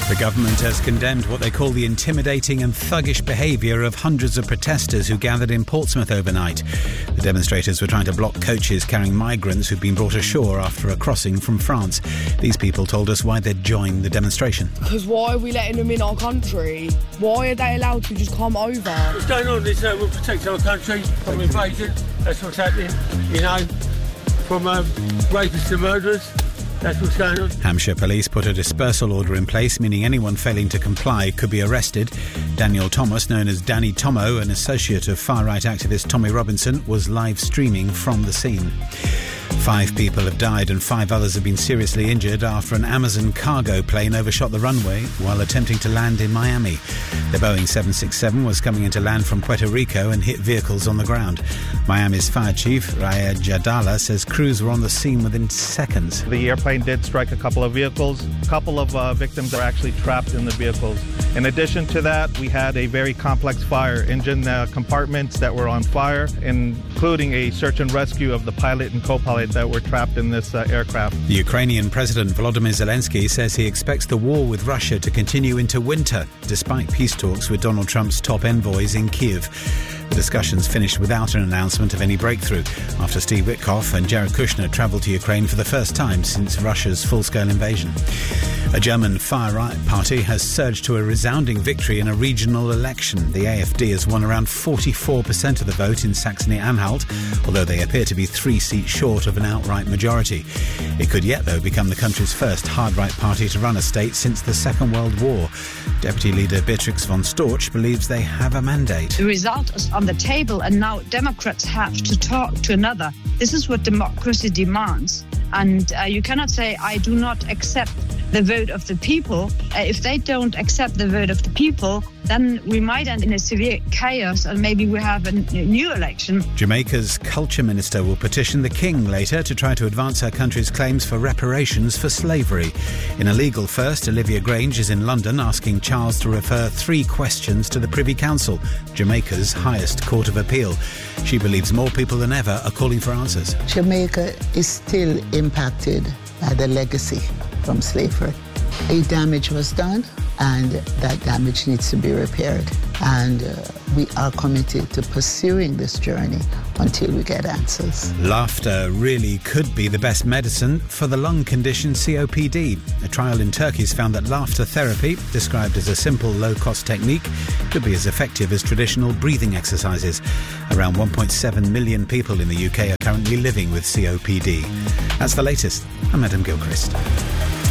The government has condemned what they call the intimidating and thuggish behaviour of hundreds of protesters who gathered in Portsmouth overnight. The demonstrators were trying to block coaches carrying migrants who'd been brought ashore after a crossing from France. These people told us why they'd joined the demonstration. Because why are we letting them in our country? Why are they allowed to just come over? What's going on is we'll protect our country from invasion. That's what's happening, from rapists to murderers. That's what's going on. Hampshire Police put a dispersal order in place, meaning anyone failing to comply could be arrested. Daniel Thomas, known as Danny Tomo, an associate of far-right activist Tommy Robinson, was live streaming from the scene. 5 people have died and 5 others have been seriously injured after an Amazon cargo plane overshot the runway while attempting to land in Miami. The Boeing 767 was coming into land from Puerto Rico and hit vehicles on the ground. Miami's fire chief, Raya Jadala, says crews were on the scene within seconds. The airplane did strike a couple of vehicles. A couple of victims are actually trapped in the vehicles. In addition to that, we had a very complex fire, engine compartments that were on fire, including a search and rescue of the pilot and co-pilot that were trapped in this aircraft. The Ukrainian President Volodymyr Zelensky says he expects the war with Russia to continue into winter, despite peace talks with Donald Trump's top envoys in Kyiv. The discussions finished without an announcement of any breakthrough after Steve Witkoff and Jared Kushner travelled to Ukraine for the first time since Russia's full-scale invasion. A German far-right party has surged to a resounding victory in a regional election. The AfD has won around 44% of the vote in Saxony-Anhalt, although they appear to be 3 seats short of an outright majority. It could yet, though, become the country's first hard-right party to run a state since the Second World War. Deputy Leader Beatrix von Storch believes they have a mandate. The result is on the table, and now Democrats have to talk to another. This is what democracy demands. And you cannot say, I do not accept the vote of the people. If they don't accept the vote of the people, then we might end in a severe chaos and maybe we have a new election. Jamaica's culture minister will petition the King later to try to advance her country's claims for reparations for slavery. In a legal first, Olivia Grange is in London asking Charles to refer 3 questions to the Privy Council, Jamaica's highest court of appeal. She believes more people than ever are calling for answers. Jamaica is still impacted by the legacy from slavery. A damage was done, and that damage needs to be repaired. And we are committed to pursuing this journey until we get answers. Laughter really could be the best medicine for the lung condition COPD. A trial in Turkey has found that laughter therapy, described as a simple low-cost technique, could be as effective as traditional breathing exercises. Around 1.7 million people in the UK are currently living with COPD. That's the latest. I'm Adam Gilchrist.